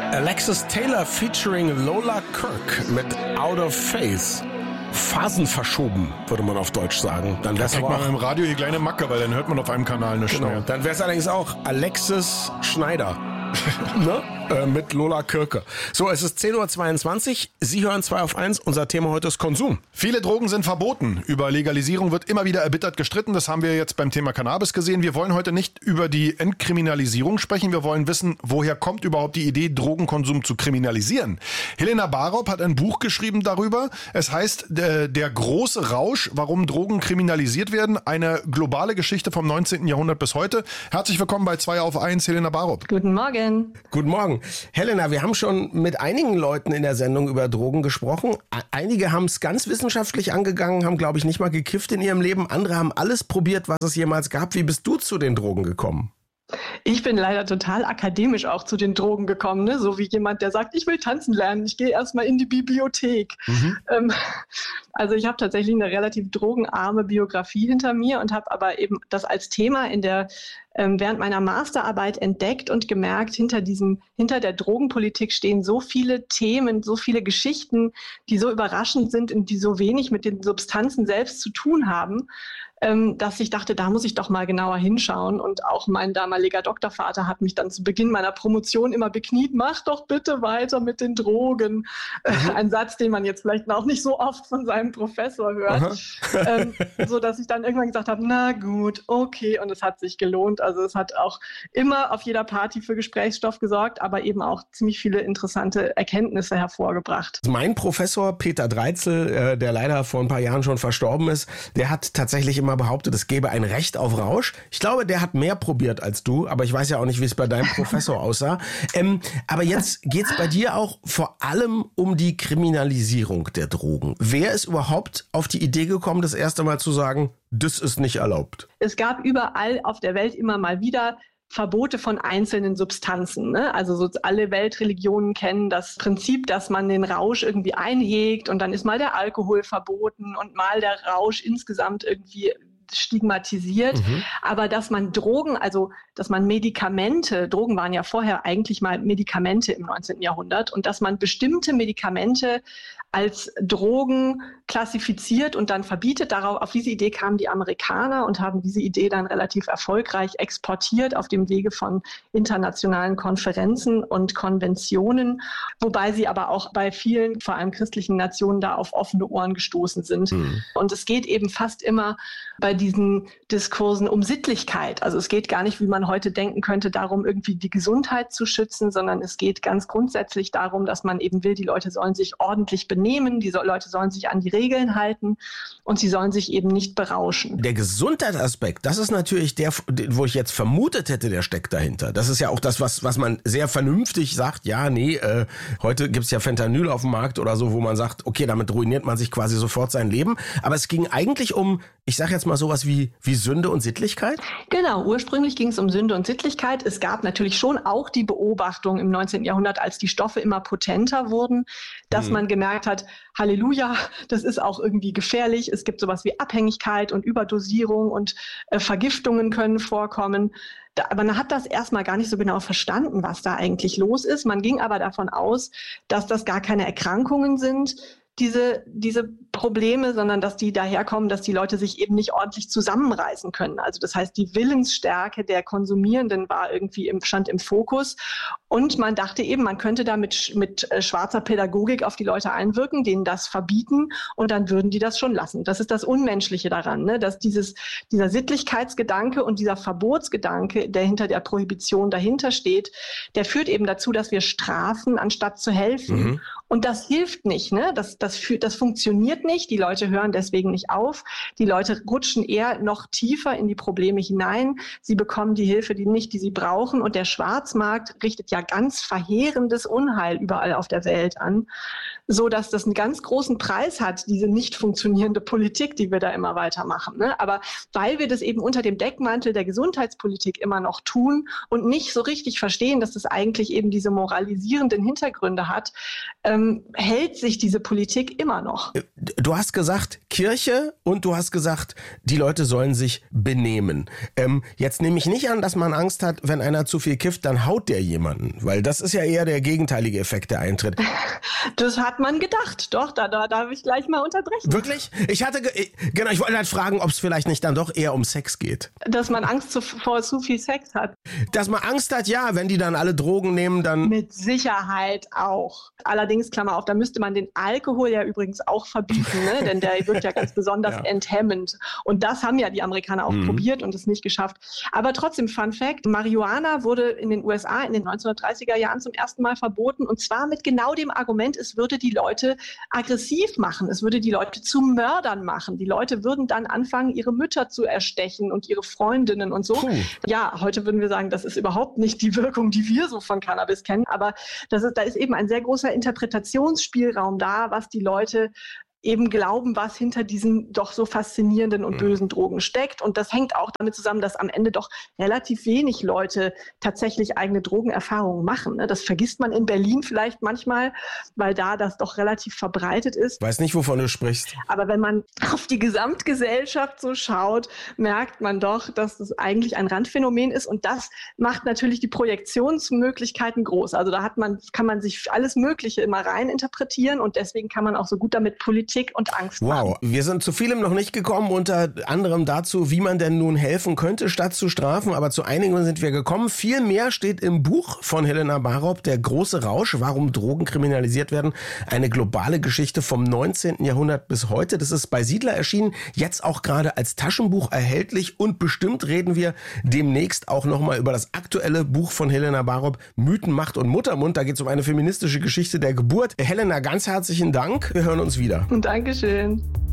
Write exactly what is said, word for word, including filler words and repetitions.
Alexis Taylor featuring Lola Kirk mit Out of Phase. Phasen verschoben, würde man auf Deutsch sagen. Dann wär's aber auch im Radio die kleine Macke, weil dann hört man auf einem Kanal eine genau. Schneider. Dann wär's allerdings auch Alexis Schneider. ne? äh, mit Lola Kirke. So, es ist zehn Uhr zweiundzwanzig. Sie hören zwei auf eins. Unser Thema heute ist Konsum. Viele Drogen sind verboten. Über Legalisierung wird immer wieder erbittert gestritten. Das haben wir jetzt beim Thema Cannabis gesehen. Wir wollen heute nicht über die Entkriminalisierung sprechen. Wir wollen wissen, woher kommt überhaupt die Idee, Drogenkonsum zu kriminalisieren. Helena Barop hat ein Buch geschrieben darüber. Es heißt äh, Der große Rausch, warum Drogen kriminalisiert werden. Eine globale Geschichte vom neunzehnten Jahrhundert bis heute. Herzlich willkommen bei zwei auf eins, Helena Barop. Guten Morgen. Guten Morgen. Helena, wir haben schon mit einigen Leuten in der Sendung über Drogen gesprochen. Einige haben es ganz wissenschaftlich angegangen, haben, glaube ich, nicht mal gekifft in ihrem Leben. Andere haben alles probiert, was es jemals gab. Wie bist du zu den Drogen gekommen? Ich bin leider total akademisch auch zu den Drogen gekommen, ne? So wie jemand, der sagt, ich will tanzen lernen, ich gehe erstmal in die Bibliothek. Mhm. Ähm, also ich habe tatsächlich eine relativ drogenarme Biografie hinter mir und habe aber eben das als Thema in der ähm, während meiner Masterarbeit entdeckt und gemerkt, hinter diesem, hinter der Drogenpolitik stehen so viele Themen, so viele Geschichten, die so überraschend sind und die so wenig mit den Substanzen selbst zu tun haben, ähm, dass ich dachte, da muss ich doch mal genauer hinschauen. Und auch mein damaliger Doktorvater hat mich dann zu Beginn meiner Promotion immer bekniet, mach doch bitte weiter mit den Drogen. Mhm. Ein Satz, den man jetzt vielleicht auch nicht so oft von seinem Professor hört. ähm, so dass ich dann irgendwann gesagt habe, na gut, okay. Und es hat sich gelohnt. Also es hat auch immer auf jeder Party für Gesprächsstoff gesorgt, aber eben auch ziemlich viele interessante Erkenntnisse hervorgebracht. Mein Professor Peter Dreitzel, äh, der leider vor ein paar Jahren schon verstorben ist, der hat tatsächlich immer behauptet, es gäbe ein Recht auf Rausch. Ich glaube, der hat mehr probiert als du, aber ich weiß ja auch nicht, wie es bei deinem Professor aussah. Ähm, aber jetzt geht's bei dir auch vor allem um die Kriminalisierung der Drogen. Wer ist überhaupt auf die Idee gekommen, das erste Mal zu sagen, das ist nicht erlaubt? Es gab überall auf der Welt immer mal wieder Verbote von einzelnen Substanzen. Ne? Also so alle Weltreligionen kennen das Prinzip, dass man den Rausch irgendwie einhegt und dann ist mal der Alkohol verboten und mal der Rausch insgesamt irgendwie stigmatisiert. Mhm. Aber dass man Drogen, also dass man Medikamente, Drogen waren ja vorher eigentlich mal Medikamente im neunzehnten Jahrhundert, und dass man bestimmte Medikamente als Drogen klassifiziert und dann verbietet. Darauf, auf diese Idee kamen die Amerikaner und haben diese Idee dann relativ erfolgreich exportiert auf dem Wege von internationalen Konferenzen und Konventionen, wobei sie aber auch bei vielen, vor allem christlichen Nationen, da auf offene Ohren gestoßen sind. Mhm. Und es geht eben fast immer bei diesen Diskursen um Sittlichkeit. Also es geht gar nicht, wie man heute denken könnte, darum, irgendwie die Gesundheit zu schützen, sondern es geht ganz grundsätzlich darum, dass man eben will, die Leute sollen sich ordentlich benehmen, die so- Leute sollen sich an die Regeln halten und sie sollen sich eben nicht berauschen. Der Gesundheitsaspekt, das ist natürlich der, wo ich jetzt vermutet hätte, der steckt dahinter. Das ist ja auch das, was, was man sehr vernünftig sagt, ja, nee, äh, heute gibt's ja Fentanyl auf dem Markt oder so, wo man sagt, okay, damit ruiniert man sich quasi sofort sein Leben. Aber es ging eigentlich um, ich sage jetzt mal sowas wie, wie Sünde und Sittlichkeit? Genau, ursprünglich ging es um Sünde und Sittlichkeit. Es gab natürlich schon auch die Beobachtung im neunzehnten Jahrhundert, als die Stoffe immer potenter wurden, dass hm. man gemerkt hat, Halleluja, das ist auch irgendwie gefährlich. Es gibt sowas wie Abhängigkeit und Überdosierung und äh, Vergiftungen können vorkommen. Da, aber man hat das erstmal gar nicht so genau verstanden, was da eigentlich los ist. Man ging aber davon aus, dass das gar keine Erkrankungen sind, diese, diese Probleme, sondern dass die daherkommen, dass die Leute sich eben nicht ordentlich zusammenreißen können. Also das heißt, die Willensstärke der Konsumierenden war irgendwie im, stand im Fokus. Und man dachte eben, man könnte da mit, mit äh, schwarzer Pädagogik auf die Leute einwirken, denen das verbieten, und dann würden die das schon lassen. Das ist das Unmenschliche daran, ne? Dass dieses, dieser Sittlichkeitsgedanke und dieser Verbotsgedanke, der hinter der Prohibition dahinter steht, der führt eben dazu, dass wir strafen, anstatt zu helfen. Mhm. Und das hilft nicht, ne? Das, das, führt, das funktioniert nicht. Die Leute hören deswegen nicht auf. Die Leute rutschen eher noch tiefer in die Probleme hinein. Sie bekommen die Hilfe, die nicht, die sie brauchen. Und der Schwarzmarkt richtet ja ganz verheerendes Unheil überall auf der Welt an. so dass das einen ganz großen Preis hat, diese nicht funktionierende Politik, die wir da immer weitermachen. Ne? Aber weil wir das eben unter dem Deckmantel der Gesundheitspolitik immer noch tun und nicht so richtig verstehen, dass das eigentlich eben diese moralisierenden Hintergründe hat, ähm, hält sich diese Politik immer noch. Du hast gesagt Kirche und du hast gesagt, die Leute sollen sich benehmen. Ähm, jetzt nehme ich nicht an, dass man Angst hat, wenn einer zu viel kifft, dann haut der jemanden, weil das ist ja eher der gegenteilige Effekt, der eintritt. Das hat man gedacht. Doch, da, da darf ich gleich mal unterbrechen. Wirklich? Ich hatte, ge- genau, ich wollte halt fragen, ob es vielleicht nicht dann doch eher um Sex geht. Dass man Angst zu, vor zu viel Sex hat. Dass man Angst hat, ja, wenn die dann alle Drogen nehmen, dann... Mit Sicherheit auch. Allerdings, Klammer auf, da müsste man den Alkohol ja übrigens auch verbieten, ne? Denn der wirkt ja ganz besonders ja. enthemmend. Und das haben ja die Amerikaner auch mhm. probiert und es nicht geschafft. Aber trotzdem, Fun Fact, Marihuana wurde in den U S A in den neunzehnhundertdreißiger Jahren zum ersten Mal verboten und zwar mit genau dem Argument, es würde die Leute aggressiv machen, es würde die Leute zu Mördern machen. Die Leute würden dann anfangen, ihre Mütter zu erstechen und ihre Freundinnen und so. Puh. Ja, heute würden wir sagen, das ist überhaupt nicht die Wirkung, die wir so von Cannabis kennen, aber das ist, da ist eben ein sehr großer Interpretationsspielraum da, was die Leute eben glauben, was hinter diesen doch so faszinierenden und bösen Drogen steckt. Und das hängt auch damit zusammen, dass am Ende doch relativ wenig Leute tatsächlich eigene Drogenerfahrungen machen. Das vergisst man in Berlin vielleicht manchmal, weil da das doch relativ verbreitet ist. Weiß nicht, wovon du sprichst. Aber wenn man auf die Gesamtgesellschaft so schaut, merkt man doch, dass das eigentlich ein Randphänomen ist. Und das macht natürlich die Projektionsmöglichkeiten groß. Also da hat man, kann man sich alles Mögliche immer rein interpretieren und deswegen kann man auch so gut damit Politik und Angst wow, machen. Wir sind zu vielem noch nicht gekommen, unter anderem dazu, wie man denn nun helfen könnte, statt zu strafen, aber zu einigen sind wir gekommen. Viel mehr steht im Buch von Helena Barop, Der große Rausch, warum Drogen kriminalisiert werden. Eine globale Geschichte vom neunzehnten Jahrhundert bis heute. Das ist bei Siedler erschienen, jetzt auch gerade als Taschenbuch erhältlich und bestimmt reden wir demnächst auch nochmal über das aktuelle Buch von Helena Barop, Mythen, Macht und Muttermund. Da geht es um eine feministische Geschichte der Geburt. Helena, ganz herzlichen Dank. Wir hören uns wieder. Dankeschön.